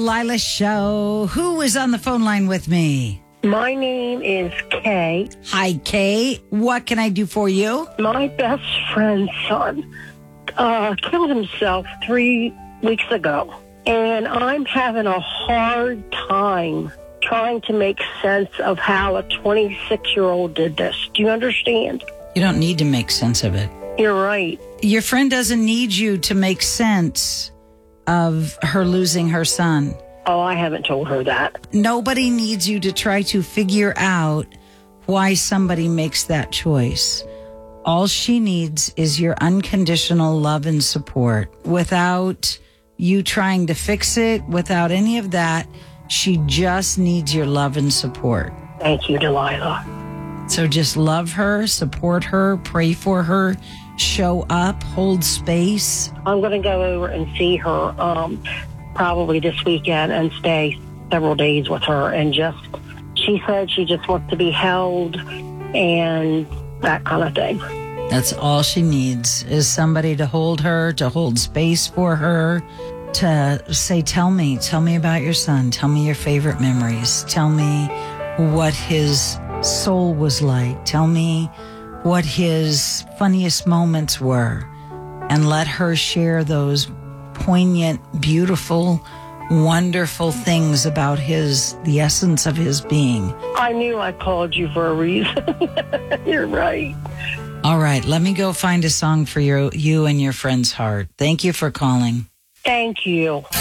Lila Show. Who is on the phone line with me? My name is Kay. Hi, Kay. What can I do for you? My best friend's son killed himself 3 weeks ago. And I'm having a hard time trying to make sense of how a 26-year-old did this. Do you understand? You don't need to make sense of it. You're right. Your friend doesn't need you to make sense of her losing her son. Oh, I haven't told her that. Nobody needs you to try to figure out why somebody makes that choice. All she needs is your unconditional love and support. Without you trying to fix it, without any of that, she just needs your love and support. Thank you, Delilah. So just love her, support her, pray for her, show up, hold space. I'm going to go over and see her probably this weekend and stay several days with her. And she said she just wants to be held and that kind of thing. That's all she needs is somebody to hold her, to hold space for her, to say, tell me about your son. Tell me your favorite memories. Tell me what his soul was like. Tell me what his funniest moments were. And let her share those poignant, beautiful, wonderful things about the essence of his being. I knew I called you for a reason. You're right. All right, let me go find a song for you and your friend's heart. Thank you for calling. Thank you.